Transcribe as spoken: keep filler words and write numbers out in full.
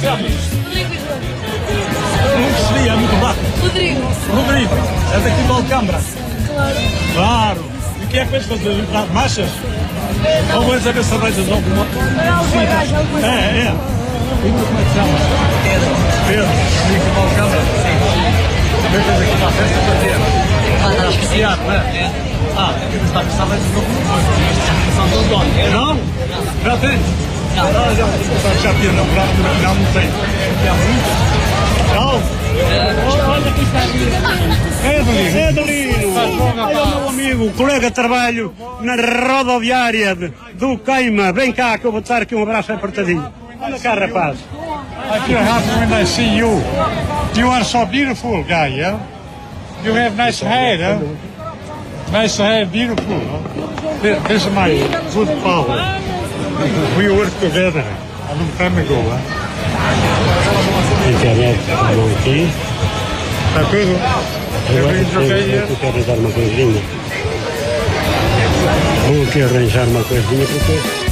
chama? Rodrigo e João. Não percebi, é muito rápido. Rodrigo. Rodrigo, é daqui de Alcâmbra. Claro. Claro. E o que é que vais fazer? Marchas? Ou vais saber cervejas ou alguma coisa? É, é. E tu como é que te chamas? Pedro. Pedro, daqui de Alcâmbra? Sim. Também tens aqui uma festa para ter? Ah, não, especial, não é? Ah, aqui está a pensar mais um pouco de São Antônio. Não? Já tens? Não. Ah, já, já tinha namorado, mas afinal não tem. Porque há muito. Não? Olha aqui está aqui. É Adelino. Olha meu amigo, colega de trabalho na rodoviária de, do Queima. Vem cá que eu vou te dar aqui um abraço apertadinho. Anda cá, rapaz. I feel happy when I see you. You are so beautiful guy, yeah? You have nice hair, huh? Nice hair, beautiful. Huh? This is my good pal. We worked together a long time ago, huh? Internet, não aqui. Está tudo? Everything's okay, Eu quero arranjar uma coisinha. Vou aqui arranjar uma coisinha porque